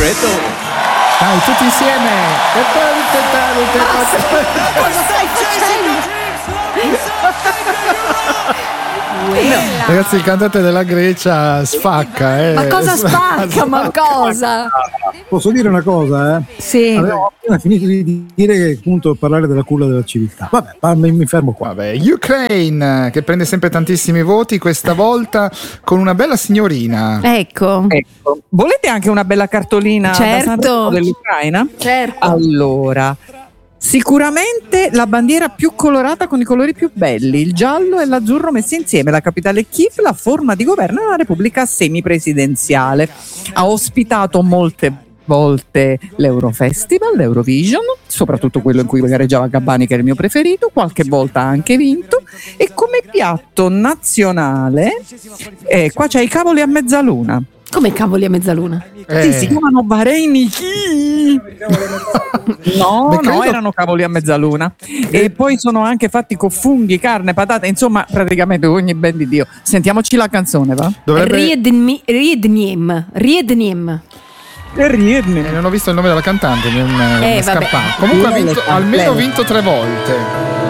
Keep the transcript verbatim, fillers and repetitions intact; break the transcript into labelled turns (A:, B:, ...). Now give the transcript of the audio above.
A: segreto.
B: Dai, tutti insieme. E poi tentare,
C: Cosa stai facendo?
B: Ragazzi, il cantante della Grecia sfacca, eh.
C: Ma cosa spacca? Ma cosa?
D: Posso dire una cosa, eh?
C: Sì.
D: Avevo appena finito di dire che appunto parlare della culla della civiltà. Vabbè, ma mi, mi fermo qua.
B: Vabbè, Ukraine che prende sempre tantissimi voti, questa volta con una bella signorina.
C: Ecco.
E: Ecco. Volete anche una bella cartolina da
C: Certo.
E: Sanremo dell'Ucraina?
C: Certo.
E: Allora, sicuramente la bandiera più colorata con i colori più belli, il giallo e l'azzurro messi insieme, la capitale Kiev, la forma di governo è una repubblica semipresidenziale. Ha ospitato molte volte l'Eurofestival, l'Eurovision, soprattutto quello in cui gareggiava Gabbani, che è il mio preferito, qualche volta ha anche vinto, e come piatto nazionale eh, qua c'è i cavoli a mezzaluna.
C: Come cavoli a mezzaluna?
B: Eh.
E: Sì, si chiamano vareniki. No,
B: Beh, credo-
E: no, erano cavoli a mezzaluna. E poi sono anche fatti con funghi, carne, patate, insomma, praticamente ogni ben di Dio. Sentiamoci la canzone, va?
B: Dovrebbe...
C: Riedni- Riedniem. Riedniem.
E: E riedne.
B: Eh, non ho visto il nome della cantante, mi è, mi è
C: Eh, vabbè.
B: scappato. Comunque ha vinto, almeno ha vinto tre volte.